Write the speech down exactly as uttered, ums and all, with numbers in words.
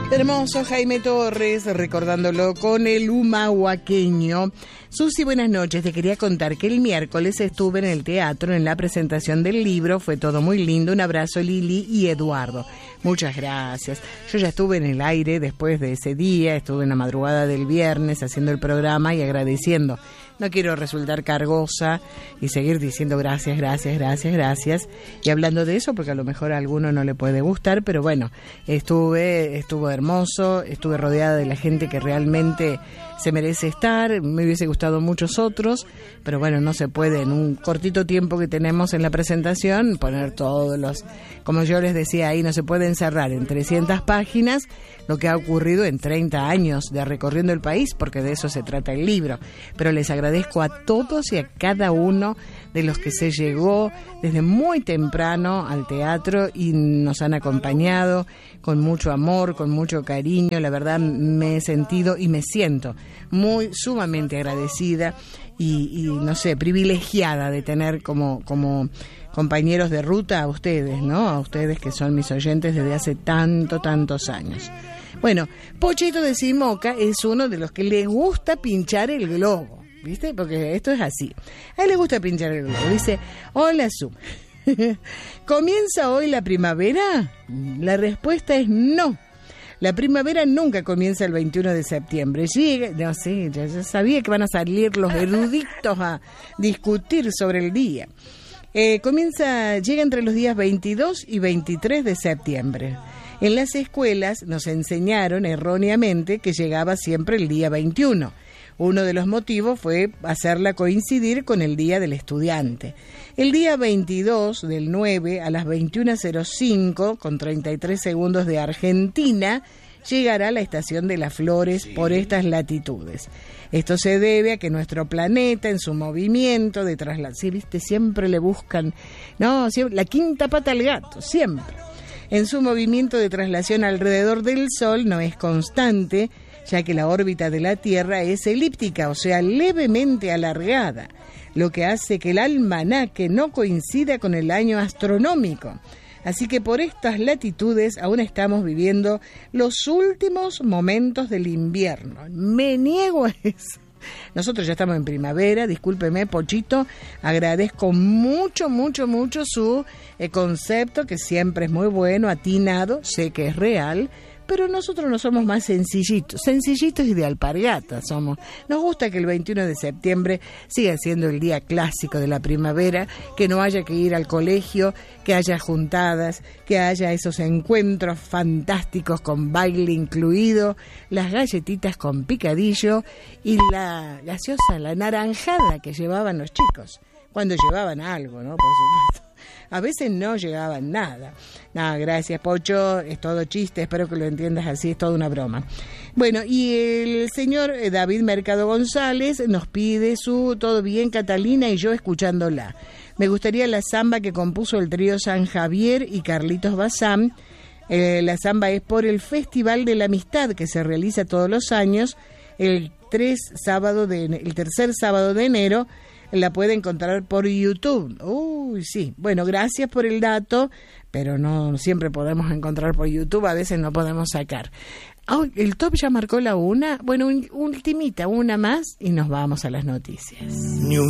Hermoso Jaime Torres, recordándolo con el humahuaqueño. Susi, buenas noches. Te quería contar que el miércoles estuve en el teatro en la presentación del libro. Fue todo muy lindo. Un abrazo, Lili y Eduardo. Muchas gracias. Yo ya estuve en el aire después de ese día. Estuve en la madrugada del viernes haciendo el programa y agradeciendo. No quiero resultar cargosa y seguir diciendo gracias, gracias, gracias, gracias. Y hablando de eso, porque a lo mejor a alguno no le puede gustar, pero bueno, estuve, estuvo hermoso, estuve rodeada de la gente que realmente se merece estar. Me hubiese gustado muchos otros, pero bueno, no se puede en un cortito tiempo que tenemos en la presentación poner todos los, como yo les decía ahí, no se puede encerrar en trescientas páginas lo que ha ocurrido en treinta años de recorriendo el país, porque de eso se trata el libro. Pero les agradezco a todos y a cada uno de los que se llegó desde muy temprano al teatro y nos han acompañado con mucho amor, con mucho cariño. La verdad me he sentido y me siento muy sumamente agradecida y, y no sé, privilegiada de tener como, como compañeros de ruta a ustedes, ¿no? A ustedes que son mis oyentes desde hace tanto, tantos años. Bueno, Pochito de Simoca es uno de los que le gusta pinchar el globo, ¿viste? Porque esto es así. A él le gusta pinchar el globo. Dice, hola, Su. ¿Comienza hoy la primavera? La respuesta es no. La primavera nunca comienza el veintiuno de septiembre. Llega, no sé, ya, ya sabía que van a salir los eruditos a discutir sobre el día. Eh, comienza, llega entre los días veintidós y veintitrés de septiembre. En las escuelas nos enseñaron erróneamente que llegaba siempre el día veintiuno. Uno de los motivos fue hacerla coincidir con el Día del Estudiante. El día veintidós del nueve a las veintiuna cero cinco, con treinta y tres segundos de Argentina, llegará la estación de las flores por estas latitudes. Esto se debe a que nuestro planeta, en su movimiento de traslación, ¿sí, viste? Siempre le buscan, no, siempre, la quinta pata al gato, siempre. En su movimiento de traslación alrededor del Sol no es constante, ya que la órbita de la Tierra es elíptica, o sea, levemente alargada, lo que hace que el almanaque no coincida con el año astronómico. Así que por estas latitudes aún estamos viviendo los últimos momentos del invierno. Me niego a eso. Nosotros ya estamos en primavera, discúlpeme, Pochito, agradezco mucho, mucho, mucho su eh, concepto, que siempre es muy bueno, atinado, sé que es real, pero nosotros no somos más sencillitos, sencillitos y de alpargatas somos. Nos gusta que el veintiuno de septiembre siga siendo el día clásico de la primavera, que no haya que ir al colegio, que haya juntadas, que haya esos encuentros fantásticos con baile incluido, las galletitas con picadillo y la gaseosa, la naranjada que llevaban los chicos, cuando llevaban algo, ¿no? Por supuesto. A veces no llegaban nada. Nada, gracias, Pocho, es todo chiste, espero que lo entiendas así, es toda una broma. Bueno, y el señor David Mercado González nos pide su Todo bien, Catalina, y yo escuchándola. Me gustaría la samba que compuso el trío San Javier y Carlitos Bazán. Eh, la samba es por el Festival de la Amistad que se realiza todos los años, el, tres sábado de, el tercer sábado de enero. La puede encontrar por YouTube. Uy, sí. Bueno, gracias por el dato, pero no siempre podemos encontrar por YouTube, a veces no podemos sacar. Oh, el top ya marcó la una. Bueno, un, ultimita, una más y nos vamos a las noticias. New